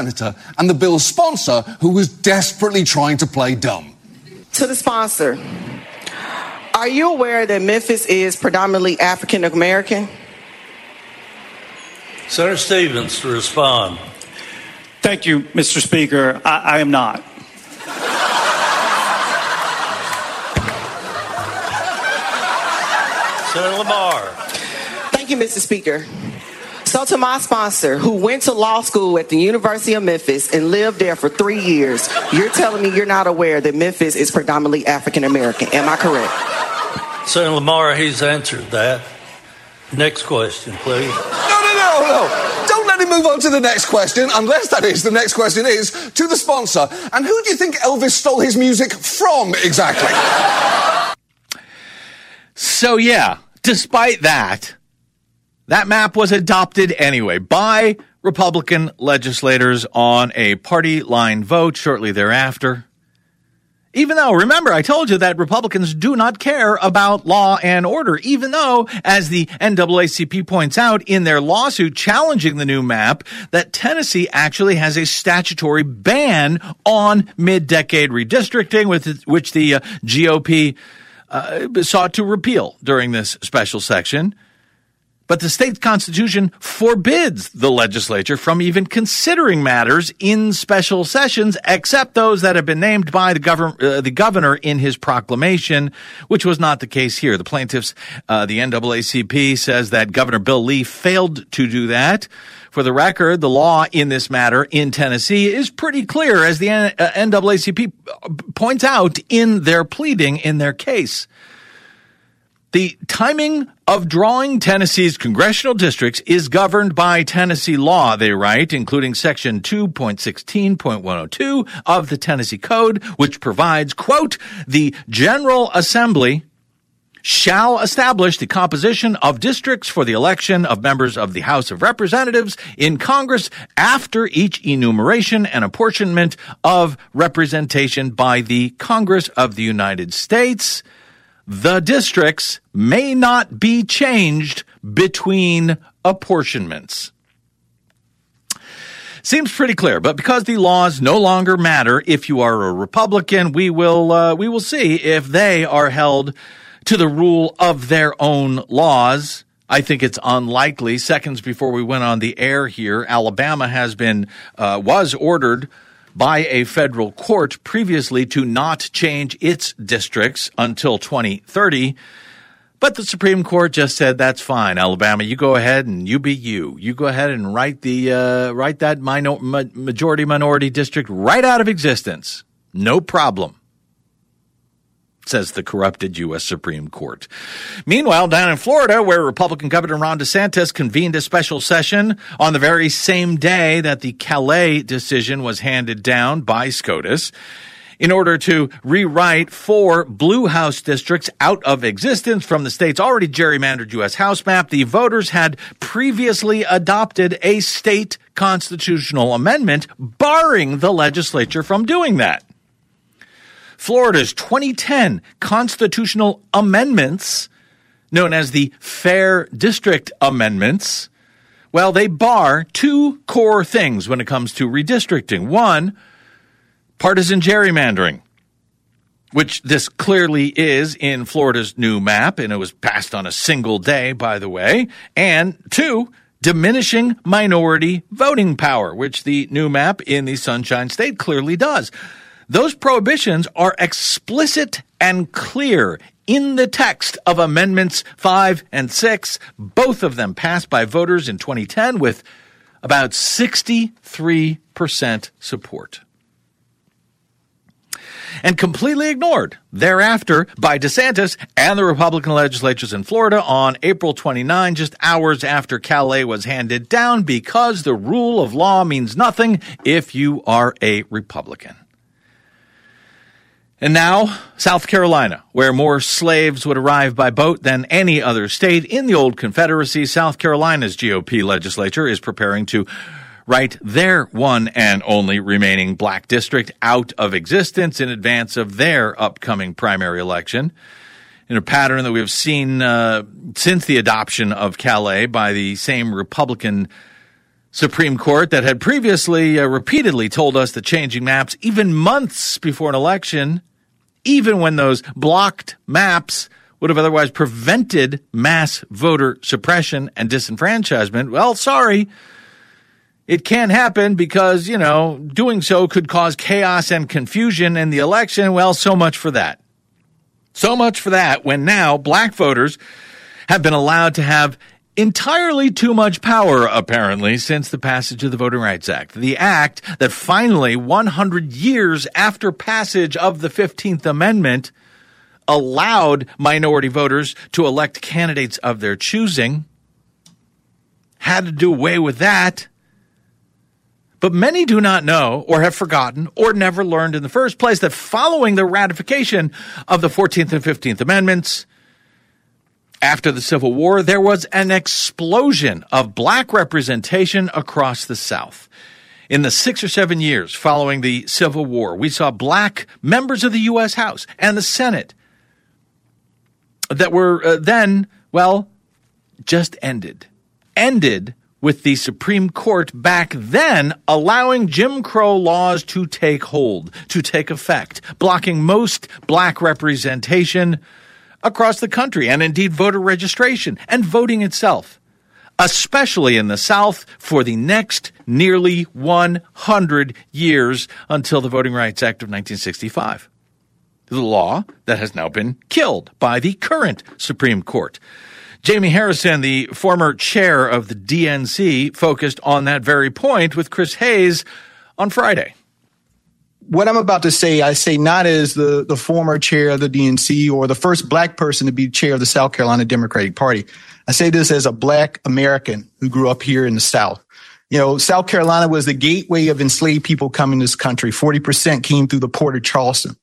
senator and the bill's sponsor, who was desperately trying to play dumb. To the sponsor, are you aware that Memphis is predominantly African American? Senator Stevens to respond. Thank you, Mr. Speaker. I am not. Senator Lamar. Thank you, Mr. Speaker. So to my sponsor, who went to law school at the University of Memphis and lived there for 3 years, you're telling me you're not aware that Memphis is predominantly African American. Am I correct? Senator Lamar, he's answered that. Next question, please. No. Don't let him move on to the next question, unless that is, the next question is to the sponsor. And who do you think Elvis stole his music from, exactly? So, yeah, despite that map was adopted anyway by Republican legislators on a party line vote shortly thereafter. Even though, remember, I told you that Republicans do not care about law and order, even though, as the NAACP points out in their lawsuit challenging the new map, that Tennessee actually has a statutory ban on mid-decade redistricting, which the GOP sought to repeal during this special section. But the state's constitution forbids the legislature from even considering matters in special sessions, except those that have been named by the governor in his proclamation, which was not the case here. The plaintiffs, the NAACP, says that Governor Bill Lee failed to do that. For the record, the law in this matter in Tennessee is pretty clear, as the NAACP points out in their pleading in their case. The timing of drawing Tennessee's congressional districts is governed by Tennessee law, they write, including Section 2.16.102 of the Tennessee Code, which provides, quote, the General Assembly shall establish the composition of districts for the election of members of the House of Representatives in Congress after each enumeration and apportionment of representation by the Congress of the United States. The districts may not be changed between apportionments. Seems pretty clear, but because the laws no longer matter if you are a Republican, we will see if they are held to the rule of their own laws. I think it's unlikely. Seconds before we went on the air here, Alabama was ordered by a federal court previously to not change its districts until 2030. But the Supreme Court just said, that's fine, Alabama, you go ahead and you be you. You go ahead and write that majority-minority district right out of existence. No problem, says the corrupted U.S. Supreme Court. Meanwhile, down in Florida, where Republican Governor Ron DeSantis convened a special session on the very same day that the Calais decision was handed down by SCOTUS, in order to rewrite 4 Blue House districts out of existence from the state's already gerrymandered U.S. House map, the voters had previously adopted a state constitutional amendment barring the legislature from doing that. Florida's 2010 constitutional amendments, known as the Fair District Amendments, well, they bar 2 core things when it comes to redistricting. 1, partisan gerrymandering, which this clearly is in Florida's new map, and it was passed on a single day, by the way. And 2, diminishing minority voting power, which the new map in the Sunshine State clearly does. Those prohibitions are explicit and clear in the text of Amendments 5 and 6, both of them passed by voters in 2010 with about 63% support. And completely ignored thereafter by DeSantis and the Republican legislatures in Florida on April 29, just hours after Calais was handed down, because the rule of law means nothing if you are a Republican. And now, South Carolina, where more slaves would arrive by boat than any other state in the old Confederacy. South Carolina's GOP legislature is preparing to write their one and only remaining black district out of existence in advance of their upcoming primary election, in a pattern that we have seen since the adoption of Calais by the same Republican Supreme Court that had previously repeatedly told us that changing maps, even months before an election, even when those blocked maps would have otherwise prevented mass voter suppression and disenfranchisement, well, sorry, it can't happen because, doing so could cause chaos and confusion in the election. Well, so much for that. So much for that when now black voters have been allowed to have entirely too much power, apparently, since the passage of the Voting Rights Act. The act that finally, 100 years after passage of the 15th Amendment, allowed minority voters to elect candidates of their choosing, had to do away with that. But many do not know, or have forgotten, or never learned in the first place that following the ratification of the 14th and 15th Amendments, after the Civil War, there was an explosion of black representation across the South. In the 6 or 7 years following the Civil War, we saw black members of the U.S. House and the Senate that were then, just ended. Ended with the Supreme Court back then allowing Jim Crow laws to take hold, to take effect, blocking most black representation across the country, and indeed voter registration and voting itself, especially in the South for the next nearly 100 years until the Voting Rights Act of 1965. The law that has now been killed by the current Supreme Court. Jamie Harrison, the former chair of the DNC, focused on that very point with Chris Hayes on Friday. What I'm about to say, I say not as the former chair of the DNC or the first black person to be chair of the South Carolina Democratic Party. I say this as a black American who grew up here in the South. South Carolina was the gateway of enslaved people coming to this country. 40% came through the port of Charleston.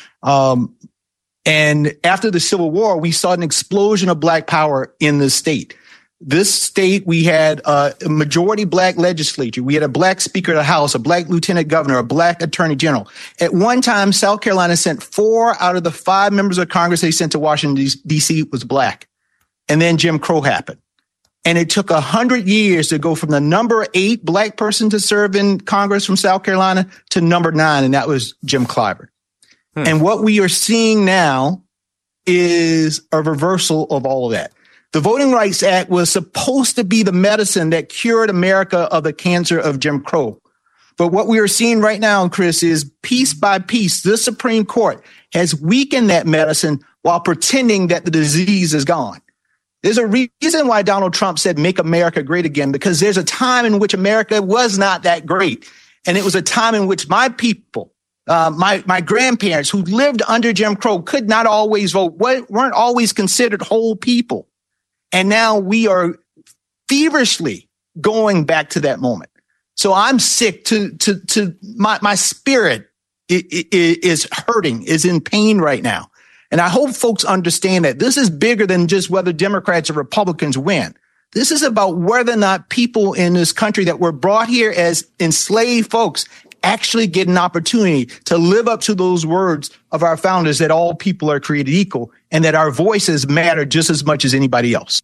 And after the Civil War, we saw an explosion of black power in the state. This state, we had a majority black legislature. We had a black Speaker of the House, a black lieutenant governor, a black attorney general. At one time, South Carolina sent 4 out of the 5 members of Congress they sent to Washington, D.C. was black. And then Jim Crow happened. And it took 100 years to go from the number 8 black person to serve in Congress from South Carolina to number 9, and that was Jim Clyburn. And what we are seeing now is a reversal of all of that. The Voting Rights Act was supposed to be the medicine that cured America of the cancer of Jim Crow. But what we are seeing right now, Chris, is piece by piece, the Supreme Court has weakened that medicine while pretending that the disease is gone. There's a reason why Donald Trump said, make America great again, because there's a time in which America was not that great. And it was a time in which my people, my grandparents who lived under Jim Crow could not always vote, weren't always considered whole people. And now we are feverishly going back to that moment. So I'm sick my spirit is hurting, is in pain right now. And I hope folks understand that this is bigger than just whether Democrats or Republicans win. This is about whether or not people in this country that were brought here as enslaved folks actually get an opportunity to live up to those words of our founders that all people are created equal and that our voices matter just as much as anybody else.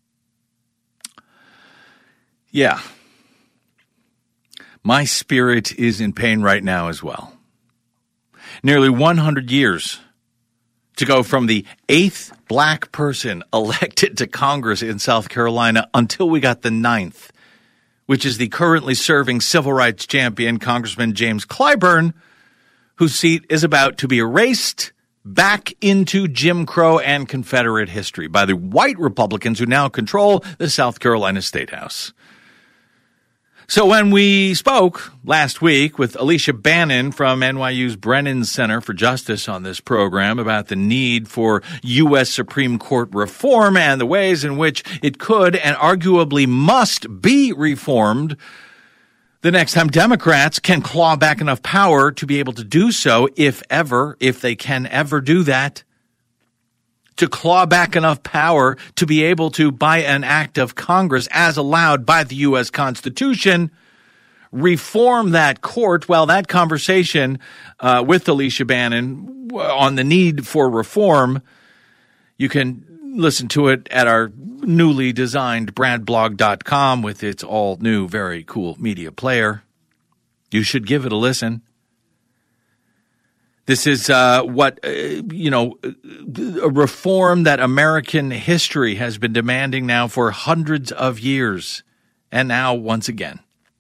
Yeah. My spirit is in pain right now as well. Nearly 100 years to go from the 8th black person elected to Congress in South Carolina until we got the 9th, which is the currently serving civil rights champion, Congressman James Clyburn, whose seat is about to be erased back into Jim Crow and Confederate history by the white Republicans who now control the South Carolina State House. So when we spoke last week with Alicia Bannon from NYU's Brennan Center for Justice on this program about the need for U.S. Supreme Court reform and the ways in which it could and arguably must be reformed, the next time Democrats can claw back enough power to be able to do so, if they can ever do that, to claw back enough power to be able to, by an act of Congress as allowed by the U.S. Constitution, reform that court. Well, that conversation with Alicia Bannon on the need for reform, you can listen to it at our newly designed bradblog.com with its all new, very cool media player. You should give it a listen. This is a reform that American history has been demanding now for hundreds of years, and now once again.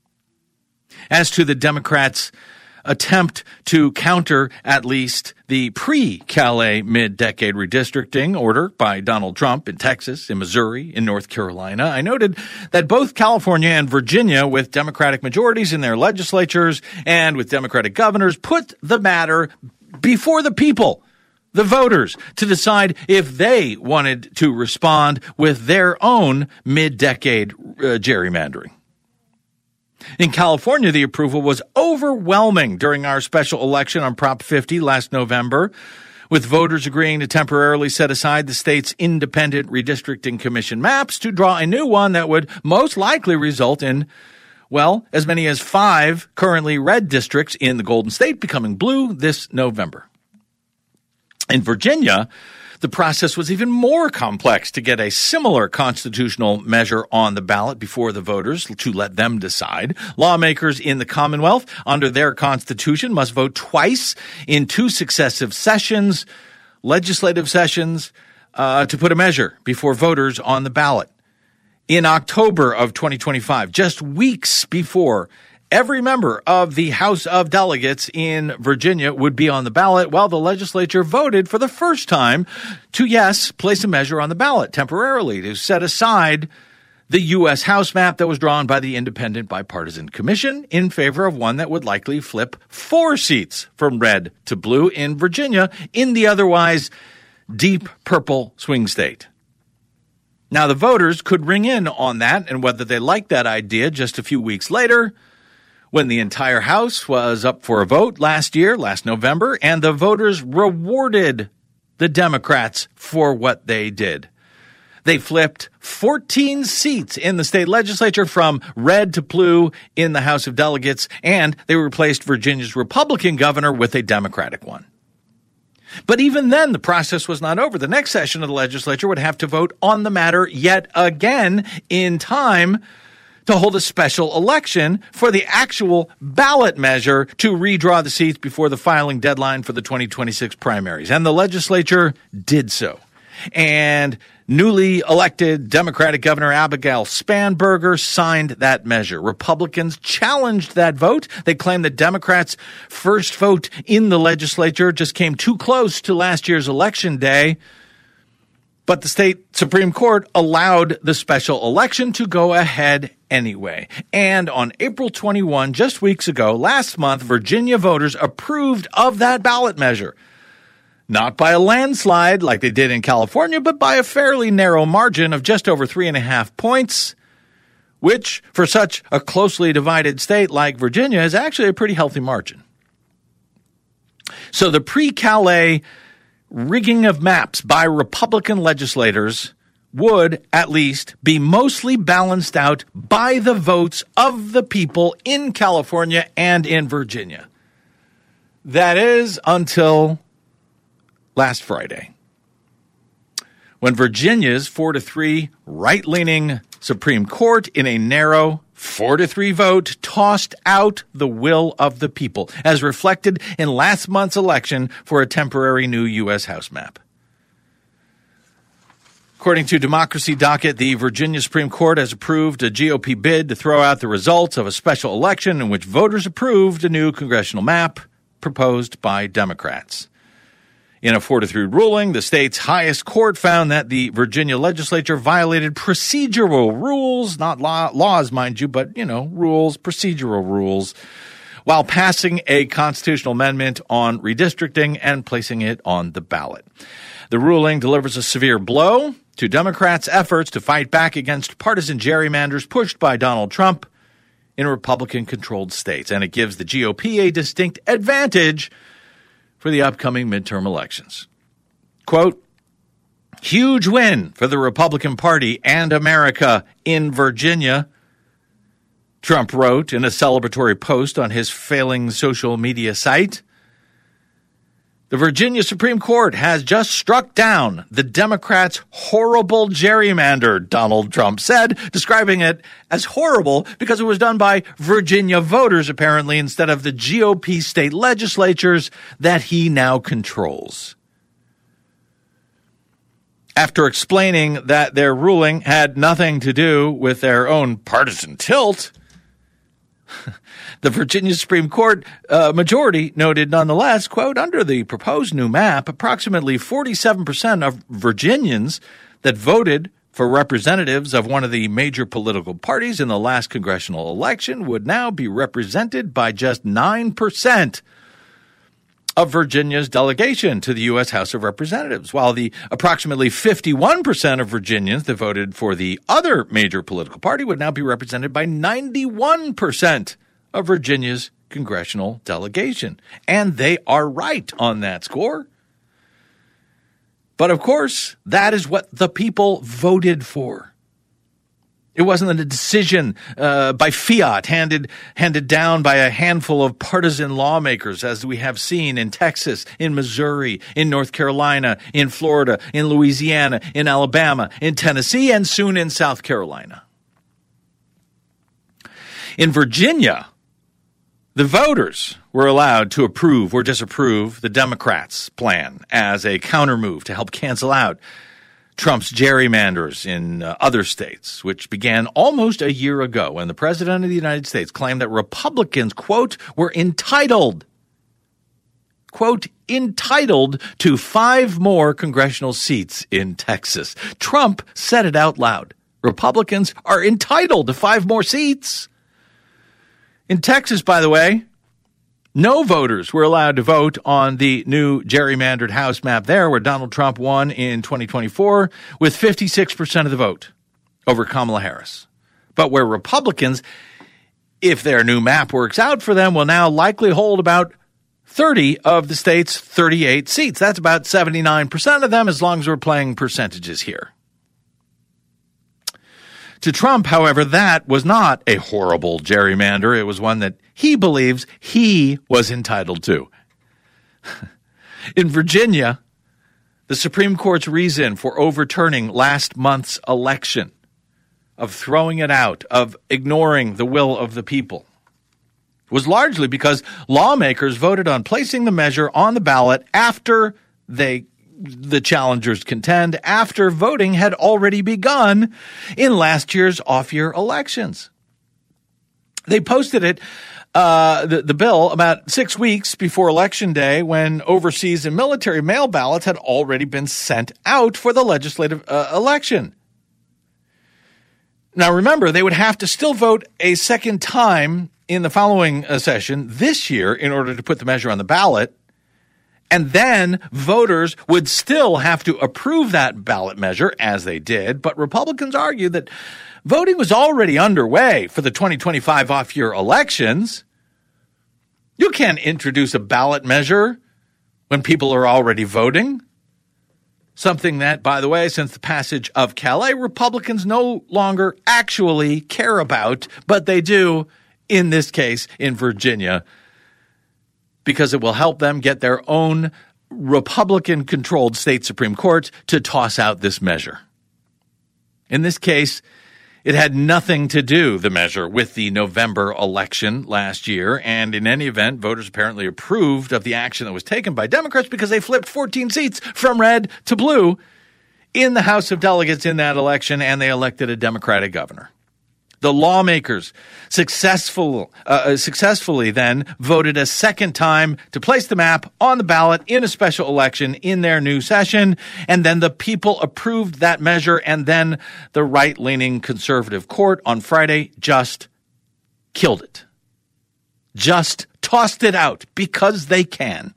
As to the Democrats' attempt to counter at least the pre-Calais mid-decade redistricting order by Donald Trump in Texas, in Missouri, in North Carolina, I noted that both California and Virginia, with Democratic majorities in their legislatures and with Democratic governors, put the matter before the people, the voters, to decide if they wanted to respond with their own mid-decade gerrymandering. In California, the approval was overwhelming during our special election on Prop 50 last November, with voters agreeing to temporarily set aside the state's independent redistricting commission maps to draw a new one that would most likely result in, well, as many as 5 currently red districts in the Golden State becoming blue this November. In Virginia, the process was even more complex to get a similar constitutional measure on the ballot before the voters to let them decide. Lawmakers in the Commonwealth, under their constitution, must vote twice in 2 successive sessions, legislative sessions, to put a measure before voters on the ballot. In October of 2025, just weeks before every member of the House of Delegates in Virginia would be on the ballot, while the legislature voted for the first time to, yes, place a measure on the ballot temporarily to set aside the U.S. House map that was drawn by the Independent Bipartisan Commission in favor of one that would likely flip 4 seats from red to blue in Virginia in the otherwise deep purple swing state. Now, the voters could ring in on that, and whether they liked that idea just a few weeks later, when the entire House was up for a vote last November, and the voters rewarded the Democrats for what they did. They flipped 14 seats in the state legislature from red to blue in the House of Delegates, and they replaced Virginia's Republican governor with a Democratic one. But even then, the process was not over. The next session of the legislature would have to vote on the matter yet again in time to hold a special election for the actual ballot measure to redraw the seats before the filing deadline for the 2026 primaries. And the legislature did so. And newly elected Democratic Governor Abigail Spanberger signed that measure. Republicans challenged that vote. They claimed that Democrats' first vote in the legislature just came too close to last year's election day. But the state Supreme Court allowed the special election to go ahead anyway. And on April 21, just weeks ago, last month, Virginia voters approved of that ballot measure. Not by a landslide like they did in California, but by a fairly narrow margin of just over 3.5 points, which, for such a closely divided state like Virginia, is actually a pretty healthy margin. So the pre-Calais rigging of maps by Republican legislators would at least be mostly balanced out by the votes of the people in California and in Virginia. That is until last Friday, when Virginia's 4-3 right-leaning Supreme Court in a narrow 4-3 vote tossed out the will of the people, as reflected in last month's election for a temporary new U.S. House map. According to Democracy Docket, the Virginia Supreme Court has approved a GOP bid to throw out the results of a special election in which voters approved a new congressional map proposed by Democrats. In a 4-3 ruling, the state's highest court found that the Virginia legislature violated procedural rules, not laws, mind you, but, rules, procedural rules, while passing a constitutional amendment on redistricting and placing it on the ballot. The ruling delivers a severe blow to Democrats' efforts to fight back against partisan gerrymanders pushed by Donald Trump in Republican-controlled states, and it gives the GOP a distinct advantage for the upcoming midterm elections. Quote, huge win for the Republican Party and America in Virginia, Trump wrote in a celebratory post on his failing social media site. The Virginia Supreme Court has just struck down the Democrats' horrible gerrymander, Donald Trump said, describing it as horrible because it was done by Virginia voters, apparently, instead of the GOP state legislatures that he now controls. After explaining that their ruling had nothing to do with their own partisan tilt, the Virginia Supreme Court majority noted nonetheless, quote, under the proposed new map, approximately 47% of Virginians that voted for representatives of one of the major political parties in the last congressional election would now be represented by just 9% of Virginia's delegation to the U.S. House of Representatives, while the approximately 51% of Virginians that voted for the other major political party would now be represented by 91% of Virginia's congressional delegation. And they are right on that score. But of course, that is what the people voted for. It wasn't a decision by fiat handed down by a handful of partisan lawmakers, as we have seen in Texas, in Missouri, in North Carolina, in Florida, in Louisiana, in Alabama, in Tennessee, and soon in South Carolina. In Virginia, the voters were allowed to approve or disapprove the Democrats' plan as a countermove to help cancel out Trump's gerrymanders in other states, which began almost a year ago when the President of the United States claimed that Republicans, quote, were entitled, quote, entitled to 5 more congressional seats in Texas. Trump said it out loud. Republicans are entitled to 5 more seats. In Texas, by the way, no voters were allowed to vote on the new gerrymandered House map there, where Donald Trump won in 2024 with 56% of the vote over Kamala Harris. But where Republicans, if their new map works out for them, will now likely hold about 30 of the state's 38 seats. That's about 79% of them, as long as we're playing percentages here. To Trump, however, that was not a horrible gerrymander. It was one that he believes he was entitled to. In Virginia, the Supreme Court's reason for overturning last month's election, of throwing it out, of ignoring the will of the people, was largely because lawmakers voted on placing the measure on the ballot after the challengers contend, after voting had already begun in last year's off-year elections. They posted it, the bill, about 6 weeks before Election Day, when overseas and military mail ballots had already been sent out for the legislative election. Now remember, they would have to still vote a second time in the following session this year in order to put the measure on the ballot. And then voters would still have to approve that ballot measure, as they did. But Republicans argued that voting was already underway for the 2025 off-year elections. You can't introduce a ballot measure when people are already voting. Something that, by the way, since the passage of Calais, Republicans no longer actually care about, but they do in this case in Virginia, because it will help them get their own Republican-controlled state Supreme Court to toss out this measure. In this case, it had nothing to do, the measure, with the November election last year, and in any event, voters apparently approved of the action that was taken by Democrats because they flipped 14 seats from red to blue in the House of Delegates in that election, and they elected a Democratic governor. The lawmakers successfully then voted a second time to place the map on the ballot in a special election in their new session, and then the people approved that measure, and then the right-leaning conservative court on Friday just killed it. Just tossed it out because they can.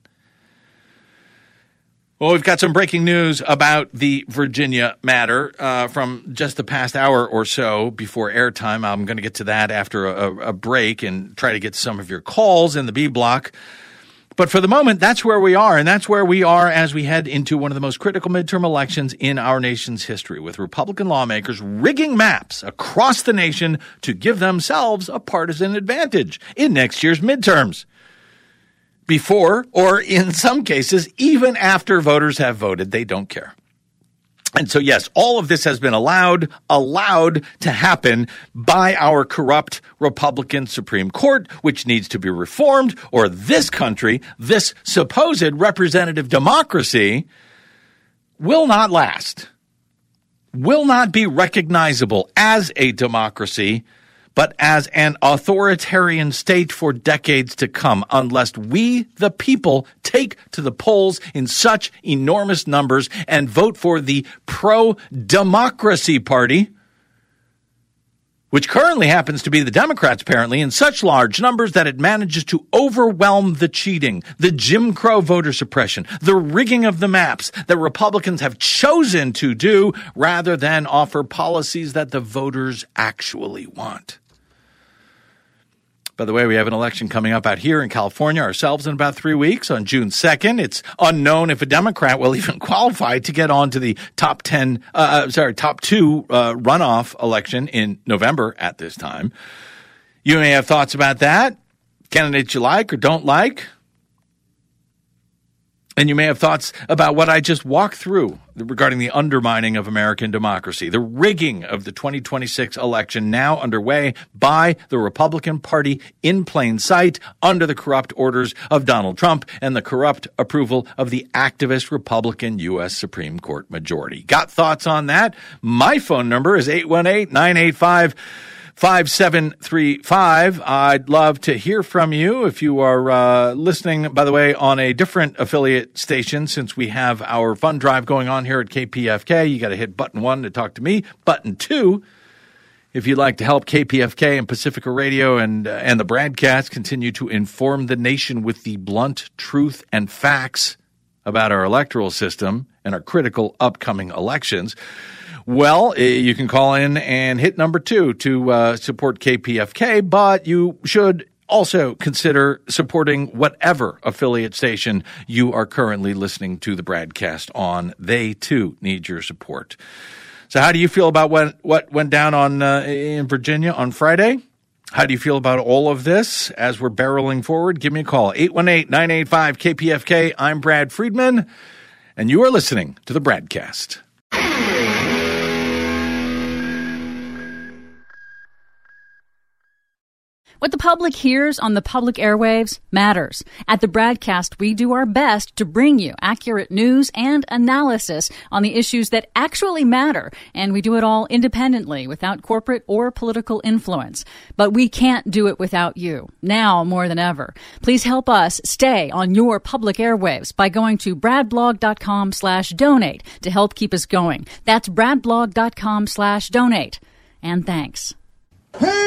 Well, we've got some breaking news about the Virginia matter from just the past hour or so before airtime. I'm going to get to that after a break and try to get some of your calls in the B block. But for the moment, that's where we are, and that's where we are as we head into one of the most critical midterm elections in our nation's history, with Republican lawmakers rigging maps across the nation to give themselves a partisan advantage in next year's midterms. before, or in some cases, even after voters have voted. They don't care. And so, yes, all of this has been allowed to happen by our corrupt Republican Supreme Court, which needs to be reformed, or this country, this supposed representative democracy, will not last, will not be recognizable as a democracy, but as an authoritarian state for decades to come, unless we, the people, take to the polls in such enormous numbers and vote for the pro-democracy party, which currently happens to be the Democrats, apparently, in such large numbers that it manages to overwhelm the cheating, the Jim Crow voter suppression, the rigging of the maps that Republicans have chosen to do rather than offer policies that the voters actually want. By the way, we have an election coming up out here in California ourselves in about 3 weeks on June 2nd. It's unknown if a Democrat will even qualify to get on to the top two runoff election in November at this time. You may have thoughts about that, candidates you like or don't like. And you may have thoughts about what I just walked through regarding the undermining of American democracy, the rigging of the 2026 election now underway by the Republican Party in plain sight under the corrupt orders of Donald Trump and the corrupt approval of the activist Republican U.S. Supreme Court majority. Got thoughts on that? My phone number is 818-985-5735. I'd love to hear from you if you are listening, by the way, on a different affiliate station. Since we have our fund drive going on here at KPFK, you got to hit button 1 to talk to me. Button 2, if you'd like to help KPFK and Pacifica Radio and the broadcast continue to inform the nation with the blunt truth and facts about our electoral system and our critical upcoming elections. Well, you can call in and hit number 2 to support KPFK, but you should also consider supporting whatever affiliate station you are currently listening to the broadcast on. They, too, need your support. So how do you feel about what went down in Virginia on Friday? How do you feel about all of this as we're barreling forward? Give me a call, 818-985-KPFK. I'm Brad Friedman, and you are listening to the broadcast. What the public hears on the public airwaves matters. At the broadcast, we do our best to bring you accurate news and analysis on the issues that actually matter, and we do it all independently without corporate or political influence. But we can't do it without you, now more than ever. Please help us stay on your public airwaves by going to bradblog.com/donate to help keep us going. That's bradblog.com/donate. And thanks.